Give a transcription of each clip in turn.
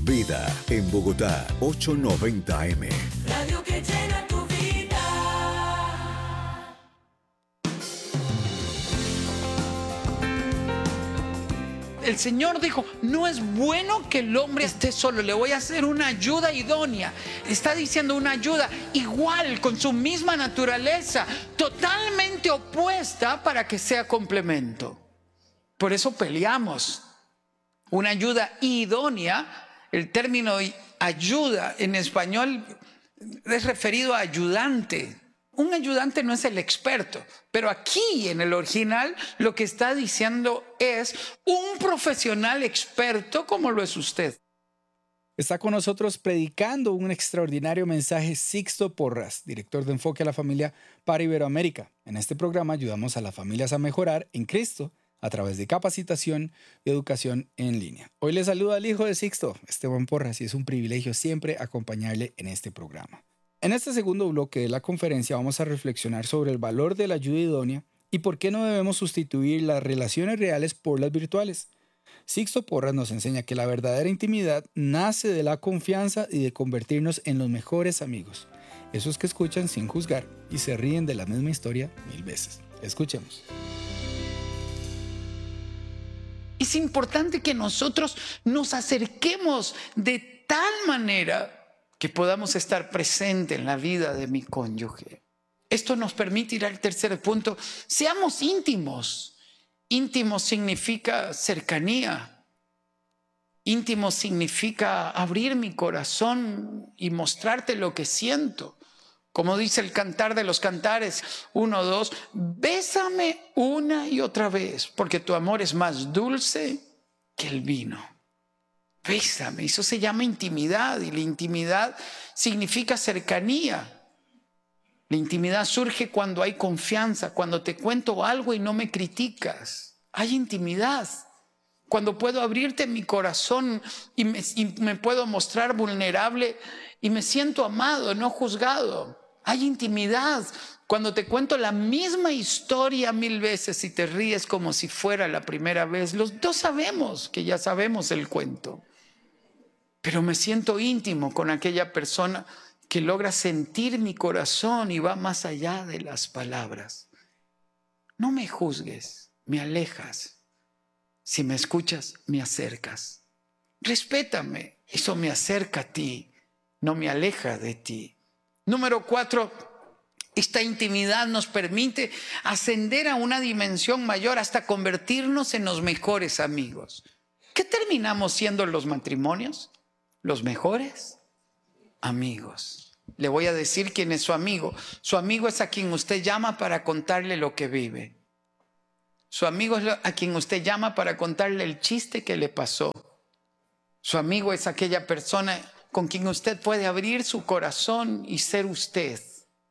Vida en Bogotá, 890 AM. Radio que llena tu vida. El Señor dijo, no es bueno que el hombre esté solo, le voy a hacer una ayuda idónea. Está diciendo una ayuda igual, con su misma naturaleza, totalmente opuesta para que sea complemento. Por eso peleamos. Una ayuda idónea, el término ayuda en español es referido a ayudante. Un ayudante no es el experto, pero aquí en el original lo que está diciendo es un profesional experto como lo es usted. Está con nosotros predicando un extraordinario mensaje Sixto Porras, director de Enfoque a la Familia para Iberoamérica. En este programa ayudamos a las familias a mejorar en Cristo a través de capacitación y educación en línea. Hoy le saluda al hijo de Sixto, Esteban Porras, y es un privilegio siempre acompañarle en este programa. En este segundo bloque de la conferencia vamos a reflexionar sobre el valor de la ayuda idónea y por qué no debemos sustituir las relaciones reales por las virtuales. Sixto Porras nos enseña que la verdadera intimidad nace de la confianza y de convertirnos en los mejores amigos. Esos que escuchan sin juzgar y se ríen de la misma historia 1000 veces. Escuchemos. Es importante que nosotros nos acerquemos de tal manera que podamos estar presentes en la vida de mi cónyuge. Esto nos permite ir al tercer punto. Seamos íntimos. Íntimo significa cercanía. Íntimo significa abrir mi corazón y mostrarte lo que siento. Como dice el Cantar de los Cantares 1:2, bésame una y otra vez, porque tu amor es más dulce que el vino. Bésame, eso se llama intimidad, y la intimidad significa cercanía. La intimidad surge cuando hay confianza, cuando te cuento algo y no me criticas. Hay intimidad. Cuando puedo abrirte mi corazón y me puedo mostrar vulnerable y me siento amado, no juzgado. Hay intimidad. Cuando te cuento la misma historia 1000 veces y te ríes como si fuera la primera vez, los dos sabemos que ya sabemos el cuento. Pero me siento íntimo con aquella persona que logra sentir mi corazón y va más allá de las palabras. No me juzgues, me alejas. Si me escuchas, me acercas. Respétame, eso me acerca a ti, no me aleja de ti. Número 4, esta intimidad nos permite ascender a una dimensión mayor hasta convertirnos en los mejores amigos. ¿Qué terminamos siendo los matrimonios? Los mejores amigos. Le voy a decir quién es su amigo. Su amigo es a quien usted llama para contarle lo que vive. Su amigo es a quien usted llama para contarle el chiste que le pasó. Su amigo es aquella persona con quien usted puede abrir su corazón y ser usted.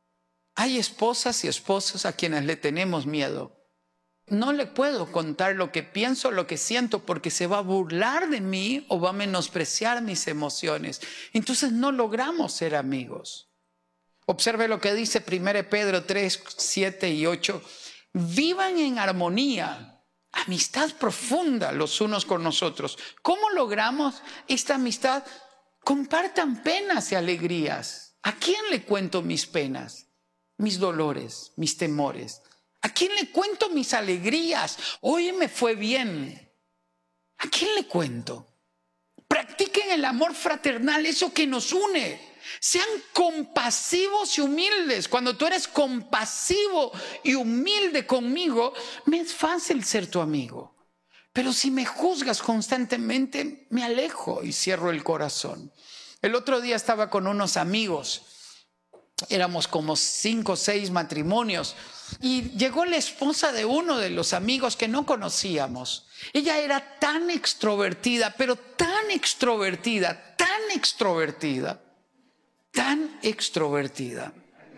Hay esposas y esposos a quienes le tenemos miedo. No le puedo contar lo que pienso, lo que siento, porque se va a burlar de mí o va a menospreciar mis emociones. Entonces no logramos ser amigos. Observe lo que dice 1 Pedro 3, 7 y 8. Vivan en armonía, amistad profunda los unos con los otros. ¿Cómo logramos esta amistad? Compartan penas y alegrías. ¿A quién le cuento mis penas, mis dolores, mis temores? ¿A quién le cuento mis alegrías? Hoy me fue bien. ¿A quién le cuento? Practiquen el amor fraternal, eso que nos une. Sean compasivos y humildes. Cuando tú eres compasivo y humilde conmigo, me es fácil ser tu amigo. Pero si me juzgas constantemente, me alejo y cierro el corazón. El otro día estaba con unos amigos. Éramos como 5 o 6 matrimonios. Y llegó la esposa de uno de los amigos que no conocíamos. Ella era tan extrovertida, pero tan extrovertida, tan extrovertida, tan extrovertida.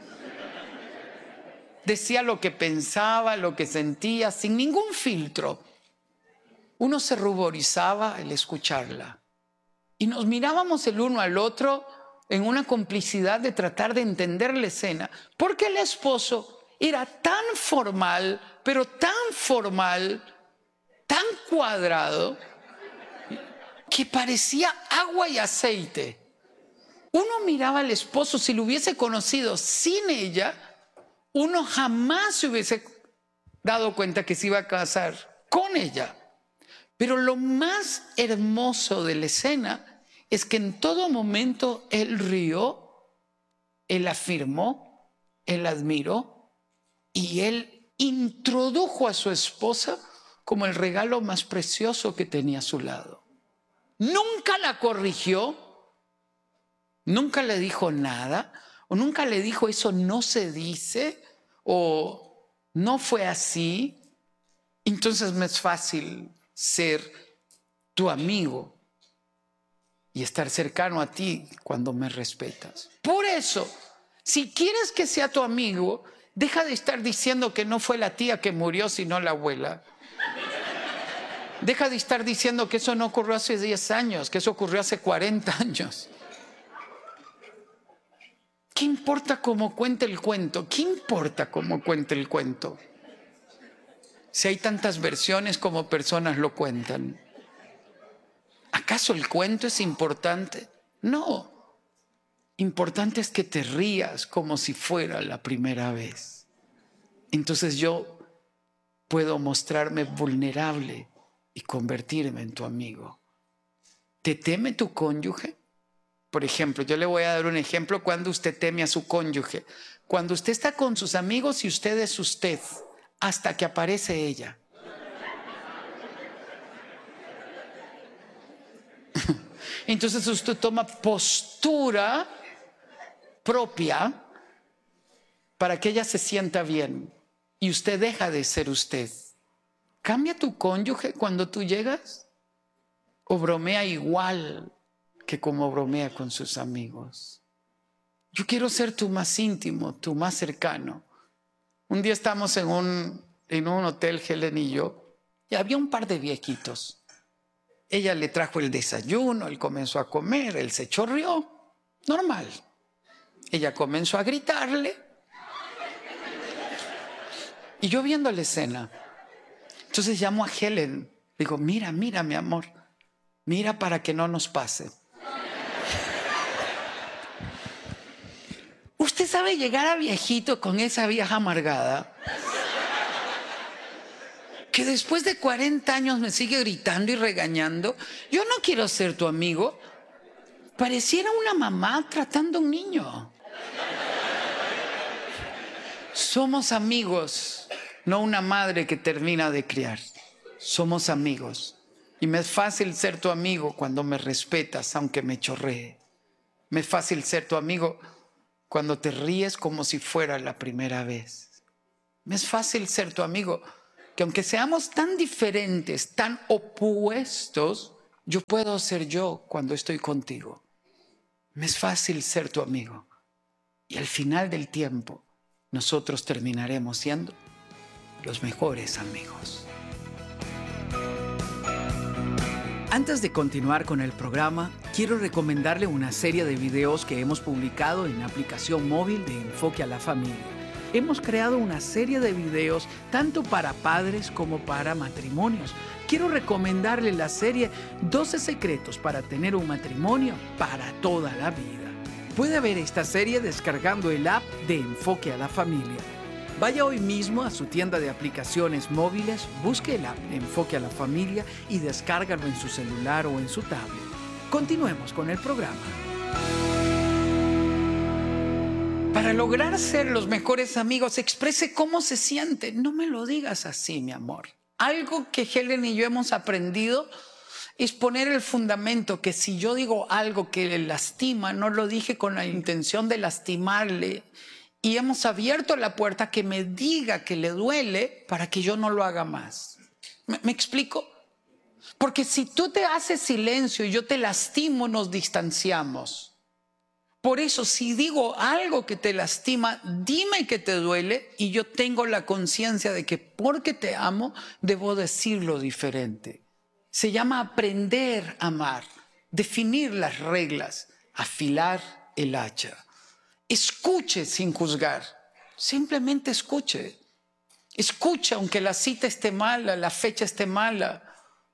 Decía lo que pensaba, lo que sentía, sin ningún filtro. Uno se ruborizaba al escucharla. Y nos mirábamos el uno al otro en una complicidad de tratar de entender la escena. Porque el esposo era tan formal, pero tan formal, tan cuadrado. que parecía agua y aceite. Uno miraba al esposo, si lo hubiese conocido sin ella, uno jamás se hubiese dado cuenta que se iba a casar con ella. Pero lo más hermoso de la escena es que en todo momento él rió, él afirmó, él admiró y él introdujo a su esposa como el regalo más precioso que tenía a su lado. Nunca la corrigió, nunca le dijo nada, o nunca le dijo eso no se dice, o no fue así. Entonces me es fácil ser tu amigo y estar cercano a ti cuando me respetas. Por eso, si quieres que sea tu amigo, deja de estar diciendo que no fue la tía que murió, sino la abuela. Deja de estar diciendo que eso no ocurrió hace 10 años, que eso ocurrió hace 40 años. ¿Qué importa cómo cuente el cuento? ¿Qué importa cómo cuente el cuento? Si hay tantas versiones como personas lo cuentan. ¿Acaso el cuento es importante? No. Importante es que te rías como si fuera la primera vez. Entonces yo puedo mostrarme vulnerable y convertirme en tu amigo. ¿Te teme tu cónyuge? Por ejemplo, yo le voy a dar un ejemplo cuando usted teme a su cónyuge. Cuando usted está con sus amigos y usted es usted, hasta que aparece ella. Entonces usted toma postura propia para que ella se sienta bien y usted deja de ser usted. ¿Cambia tu cónyuge cuando tú llegas? ¿O bromea igual que como bromea con sus amigos? Yo quiero ser tu más íntimo, tu más cercano. Un día estamos en un hotel, Helen y yo, y había un par de viejitos. Ella le trajo el desayuno, él comenzó a comer, él se chorreó, normal. Ella comenzó a gritarle. Y yo viendo la escena, entonces llamo a Helen, digo, mira, mi amor, mira para que no nos pase. ¿Usted sabe llegar a viejito con esa vieja amargada? Que después de 40 años me sigue gritando y regañando. Yo no quiero ser tu amigo. Pareciera una mamá tratando a un niño. Somos amigos, no una madre que termina de criar. Somos amigos. Y me es fácil ser tu amigo cuando me respetas, aunque me chorree. Me es fácil ser tu amigo cuando te ríes como si fuera la primera vez. Me es fácil ser tu amigo, que aunque seamos tan diferentes, tan opuestos, yo puedo ser yo cuando estoy contigo. Me es fácil ser tu amigo. Y al final del tiempo, nosotros terminaremos siendo los mejores amigos. Antes de continuar con el programa, quiero recomendarle una serie de videos que hemos publicado en la aplicación móvil de Enfoque a la Familia. Hemos creado una serie de videos tanto para padres como para matrimonios. Quiero recomendarle la serie 12 secretos para tener un matrimonio para toda la vida. Puede ver esta serie descargando el app de Enfoque a la Familia. Vaya hoy mismo a su tienda de aplicaciones móviles, busque el app de Enfoque a la Familia y descárgalo en su celular o en su tablet. Continuemos con el programa. Para lograr ser los mejores amigos, exprese cómo se siente. No me lo digas así, mi amor. Algo que Helen y yo hemos aprendido es poner el fundamento, que si yo digo algo que le lastima, no lo dije con la intención de lastimarle. Y hemos abierto la puerta a que me diga que le duele para que yo no lo haga más. ¿Me explico? Porque si tú te haces silencio y yo te lastimo, nos distanciamos. Por eso, si digo algo que te lastima, dime que te duele y yo tengo la conciencia de que porque te amo, debo decirlo diferente. Se llama aprender a amar, definir las reglas, afilar el hacha. Escuche sin juzgar, simplemente escuche. Escucha aunque la cita esté mala, la fecha esté mala.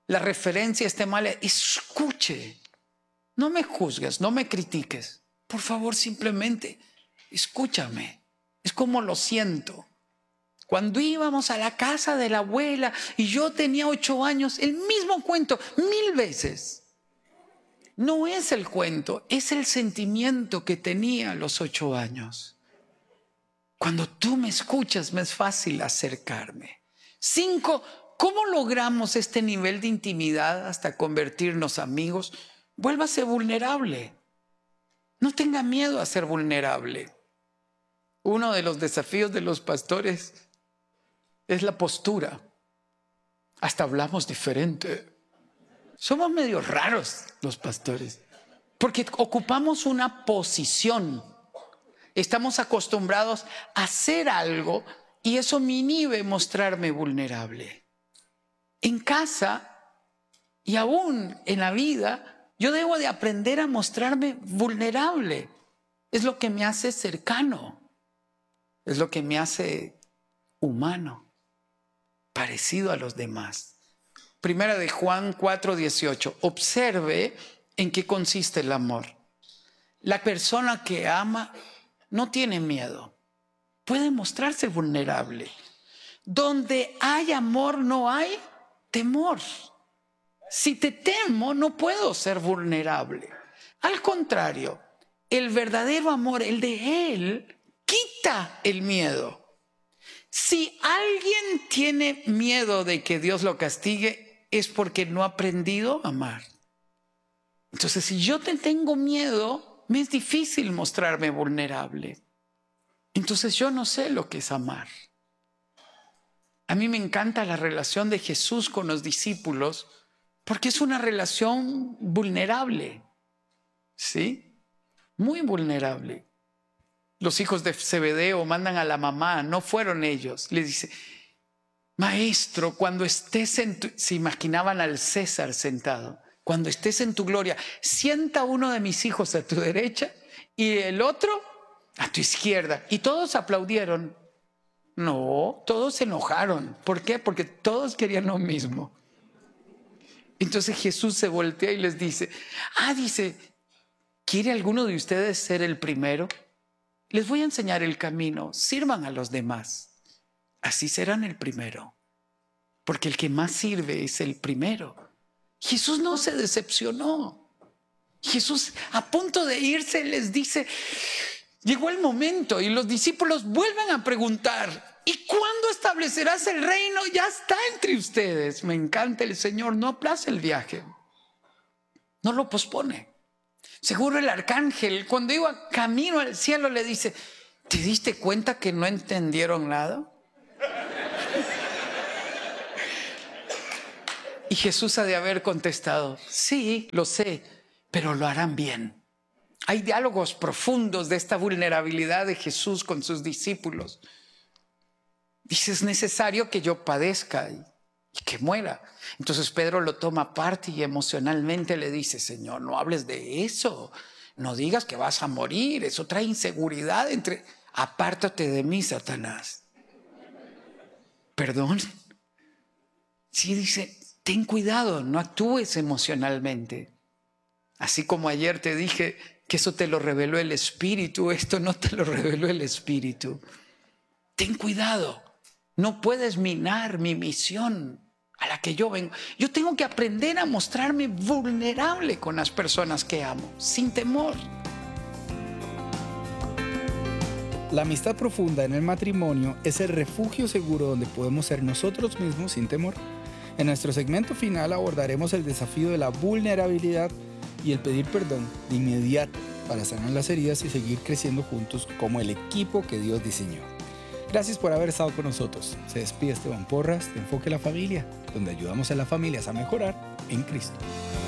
la referencia esté mal, escuche. No me juzgues, no me critiques. Por favor, simplemente escúchame. Es como lo siento. Cuando íbamos a la casa de la abuela y yo tenía 8 años, el mismo cuento 1000 veces. No es el cuento, es el sentimiento que tenía a los 8 años. Cuando tú me escuchas, me es fácil acercarme. 5, ¿cómo logramos este nivel de intimidad hasta convertirnos amigos? Vuélvase vulnerable. No tenga miedo a ser vulnerable. Uno de los desafíos de los pastores es la postura. Hasta hablamos diferente. Somos medio raros los pastores, porque ocupamos una posición. Estamos acostumbrados a hacer algo y eso me inhibe mostrarme vulnerable. En casa y aún en la vida, yo debo de aprender a mostrarme vulnerable. Es lo que me hace cercano. Es lo que me hace humano, parecido a los demás. Primera de Juan 4:18. Observe en qué consiste el amor. La persona que ama no tiene miedo. Puede mostrarse vulnerable. Donde hay amor no hay temor. Si te temo, no puedo ser vulnerable. Al contrario, el verdadero amor, el de Él, quita el miedo. Si alguien tiene miedo de que Dios lo castigue, es porque no ha aprendido a amar. Entonces, si yo te tengo miedo, me es difícil mostrarme vulnerable. Entonces, yo no sé lo que es amar. A mí me encanta la relación de Jesús con los discípulos porque es una relación vulnerable. ¿Sí? Muy vulnerable. Los hijos de Zebedeo mandan a la mamá, no fueron ellos. Les dice: Maestro, cuando estés en tu... Se imaginaban al César sentado. Cuando estés en tu gloria, sienta uno de mis hijos a tu derecha y el otro a tu izquierda. Y todos aplaudieron. No, todos se enojaron. ¿Por qué? Porque todos querían lo mismo. Entonces Jesús se voltea y les dice: dice, ¿quiere alguno de ustedes ser el primero? Les voy a enseñar el camino. Sirvan a los demás. Así serán el primero, porque el que más sirve es el primero. Jesús no se decepcionó. Jesús, a punto de irse, les dice: llegó el momento, y los discípulos vuelven a preguntar: ¿y cuándo establecerás el reino? Ya está entre ustedes. Me encanta el Señor, no aplaza el viaje, no lo pospone. Seguro el arcángel, cuando iba camino al cielo, le dice: ¿te diste cuenta que no entendieron nada? Y Jesús ha de haber contestado: sí, lo sé, pero lo harán bien. Hay diálogos profundos de esta vulnerabilidad de Jesús con sus discípulos. Dice: es necesario que yo padezca y que muera. Entonces Pedro lo toma aparte y emocionalmente le dice: Señor, no hables de eso. No digas que vas a morir. Eso trae inseguridad Apártate de mí, Satanás. ¿Perdón? Sí, dice: ten cuidado, no actúes emocionalmente. Así como ayer te dije que eso te lo reveló el Espíritu, esto no te lo reveló el Espíritu. Ten cuidado, no puedes minar mi misión a la que yo vengo. Yo tengo que aprender a mostrarme vulnerable con las personas que amo, sin temor. La amistad profunda en el matrimonio es el refugio seguro donde podemos ser nosotros mismos sin temor. En nuestro segmento final abordaremos el desafío de la vulnerabilidad y el pedir perdón de inmediato para sanar las heridas y seguir creciendo juntos como el equipo que Dios diseñó. Gracias por haber estado con nosotros. Se despide Esteban Porras de Enfoque a la Familia, donde ayudamos a las familias a mejorar en Cristo.